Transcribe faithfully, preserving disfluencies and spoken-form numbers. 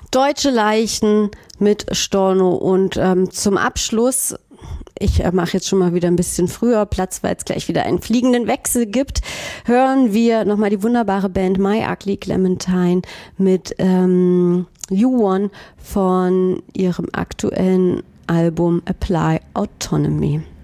Deutsche Leichen mit Storno und ähm, zum Abschluss, ich äh, mache jetzt schon mal wieder ein bisschen früher Platz, weil es gleich wieder einen fliegenden Wechsel gibt, hören wir nochmal die wunderbare Band My Ugly Clementine mit ähm, You Won von ihrem aktuellen Album Apply Autonomy.